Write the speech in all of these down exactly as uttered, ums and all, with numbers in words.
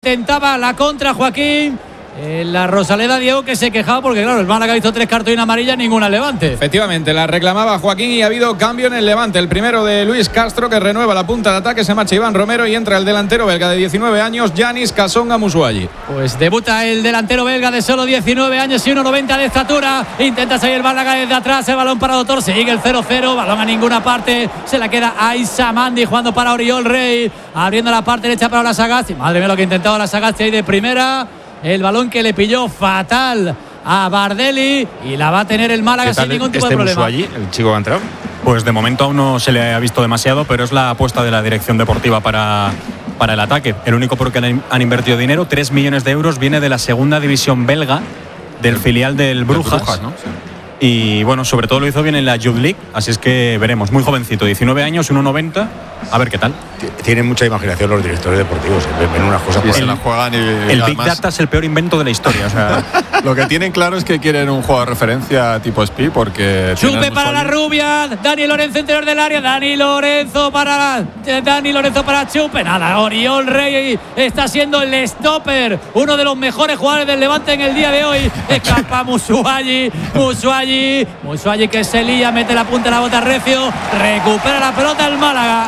Intentaba la contra Joaquín. Eh, la Rosaleda, Diego, que se quejaba porque claro, el Málaga hizo tres cartulinas amarillas, ninguna al Levante. Efectivamente, la reclamaba Joaquín y ha habido cambio en el Levante. El primero de Luis Castro, que renueva la punta de ataque, se marcha Iván Romero y entra el delantero belga de diecinueve años, Yanis Kasonga Musuayi. Pues debuta el delantero belga de solo diecinueve años y uno noventa de estatura. Intenta salir el Málaga desde atrás, el balón para Doctor, sigue el cero cero, balón a ninguna parte, se la queda a Aissa Mandi jugando para Oriol Rey, abriendo la parte derecha para la Sagasti. Madre mía lo que ha intentado la Sagasti ahí de primera. El balón que le pilló fatal a Bardelli y la va a tener el Málaga sin ningún tipo este de problema. Musuayi, el chico que ha entrado? Pues de momento aún no se le ha visto demasiado, pero es la apuesta de la dirección deportiva para, para el ataque. El único por que han, han invertido dinero, tres millones de euros, viene de la segunda división belga, del filial del Brujas. Brujas, ¿no? Sí. Y bueno, sobre todo lo hizo bien en la Youth League, así es que veremos. Muy jovencito, diecinueve años, uno noventa, a ver qué tal. Tienen mucha imaginación los directores deportivos, ven unas cosas por se ahí. la juegan y, El además, Big Data es el peor invento de la historia. O sea, lo que tienen claro es que quieren un juego de referencia tipo Speed porque Chupe para la rubia, Dani Lorenzo interior del área, Dani Lorenzo para Dani Lorenzo para Chupe, nada, Oriol Rey está siendo el stopper, uno de los mejores jugadores del Levante en el día de hoy. Escapa Musuayi, Musuayi, Musuayi que se lía, mete la punta de la bota recio, recupera la pelota el Málaga.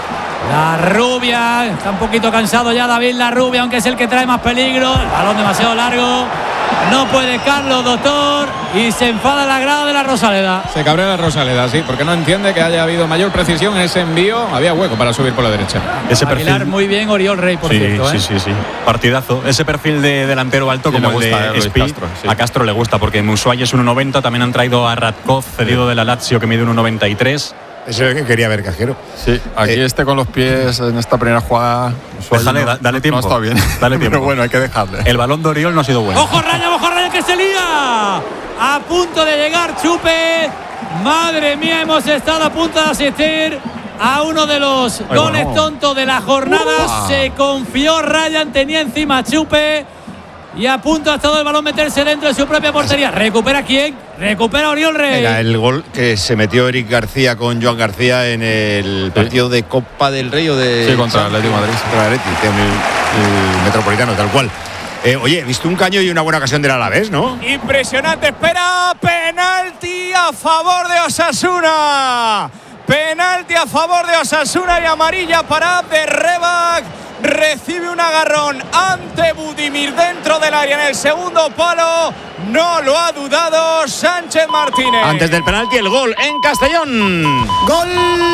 La rubia, está un poquito cansado ya David La Rubia, aunque es el que trae más peligro. El balón demasiado largo, no puede Carlos, Doctor, y se enfada la grada de la Rosaleda. Se cabrea la Rosaleda, sí, porque no entiende que haya habido mayor precisión en ese envío. Había hueco para subir por la derecha. Ese Aguilar perfil, muy bien, Oriol Rey, por sí, cierto. sí, ¿eh? sí, sí, partidazo. Ese perfil de delantero alto, Sí, como le el gusta, de eh, Luis Speed, Castro, sí. a Castro le gusta, porque Musuayi es uno noventa, también han traído a Radkov, cedido de la Lazio, que mide uno noventa y tres. Eso es lo que quería ver, Cajero. Sí, aquí Eh, este con los pies en esta primera jugada. Déjale, no, da- dale tiempo. No está bien. Dale tiempo. Pero bueno, hay que dejarle. El balón de Oriol no ha sido bueno. ¡Ojo Raya, ojo Raya que se lía! A punto de llegar Chupe. Madre mía, hemos estado a punto de asistir a uno de los Ay, goles bueno. tontos de la jornada. Uh. Se confió Ryan, tenía encima a Chupe. Y a punto ha estado el balón meterse dentro de su propia portería. ¿Recupera quién? Recupera Oriol Rey. Era el gol que se metió Eric García con Joan García en el partido de Copa del Rey o de. Sí, contra el Atlético de Madrid. Contra el Atleti, en el, el Metropolitano, tal cual. Eh, oye, he visto un caño y una buena ocasión del Alavés, ¿no? Impresionante, espera, penalti a favor de Osasuna. Penalti a favor de Osasuna y amarilla para Abderrebak. Recibe un agarrón ante Budimir dentro del área en el segundo palo. No lo ha dudado Sánchez Martínez. Antes del penalti, el gol en Castellón. Gol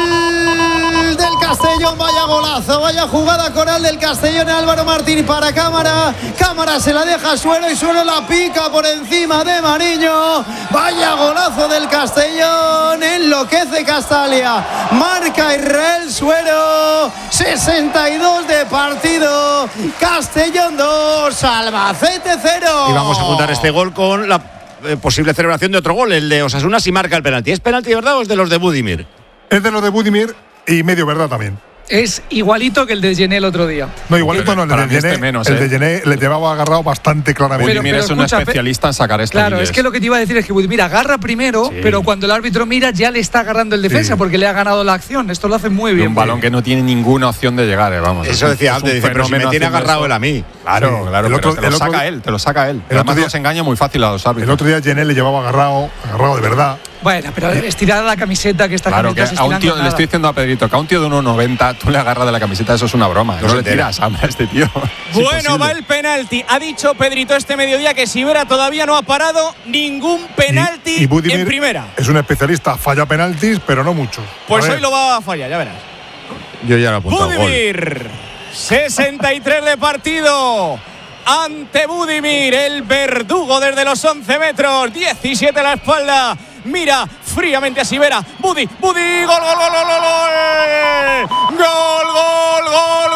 del Castellón, vaya golazo, vaya jugada coral del Castellón, Álvaro Martín para Cámara, Cámara se la deja a Suero y Suero la pica por encima de Mariño, vaya golazo del Castellón, enloquece Castalia, marca Israel Suero, sesenta y dos de partido, Castellón dos, Albacete cero. Y vamos a juntar este gol con la eh, posible celebración de otro gol, el de Osasuna si marca el penalti. ¿Es penalti de verdad o es de los de Budimir? Es de los de Budimir y medio verdad también. Es igualito que el de Gené el otro día. No, igualito no, el Para de mí este Gené, menos, el eh. de Gené le llevaba agarrado bastante claramente. Pero- Budimir es un escucha, especialista en sacar esta Claro, es que lo que te iba a decir es que Budimir agarra primero, Sí. pero cuando el árbitro mira ya le está agarrando el defensa Sí. porque le ha ganado la acción. Esto lo hace muy bien. un balón que no tiene ninguna opción de llegar, eh, vamos. Eso Es un- decía es un antes, dice, pero si me fenómeno tiene haciendo agarrado eso. él a mí. Claro, Sí. claro, El pero otro- te lo el otro- saca él, te lo saca él. el otro Además día- los engaña muy fácil a los árbitros. El otro día Gené le llevaba agarrado, agarrado de verdad. Bueno, pero estirar la camiseta que está Claro, que camiseta a un tío, le estoy diciendo a Pedrito, que a un tío de uno noventa tú le agarras de la camiseta, eso es una broma. No No, se le entera. tiras hambre a este tío. Es Bueno, imposible. va el penalti. Ha dicho Pedrito este mediodía que Sivera todavía no ha parado ningún penalti Y, y Budimir en primera. es un especialista, falla penaltis, pero no muchos. Pues A ver, hoy lo va a fallar, ya verás. Yo ya lo he apuntado. Gol. Budimir, sesenta y tres de partido. Ante Budimir, el verdugo desde los once metros, diecisiete a la espalda. Mira fríamente a Sivera. Budi, Budi, gol, gol, gol, gol, gol, gol. Gol, gol, gol,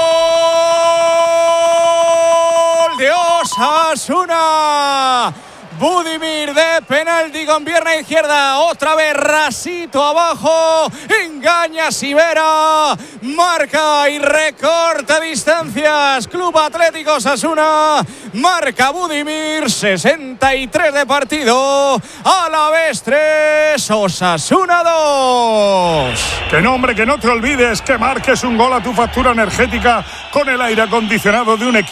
gol de Osasuna. Budimir de penalti con pierna izquierda. Otra vez rasito abajo. En engaña Sivera, marca y recorta distancias. Club Atlético Osasuna, marca Budimir, sesenta y tres de partido. Alavés tres, Osasuna dos. Que no, hombre, que no te olvides que marques un gol a tu factura energética con el aire acondicionado de un equipo